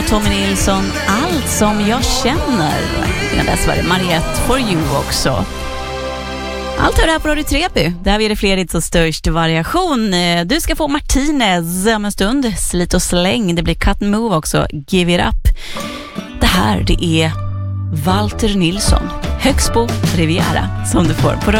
och Tommy Nilsson, Allt som jag känner. Innan dess var det Mariette For You också. Allt hör här på Radio Treby. Där är det fler så störst variation. Du ska få Martinez om en stund. Slit och släng. Det blir Cut and Move också. Give It Up. Det här, det är Walter Nilsson. Högsbo Riviera som du får på Radio.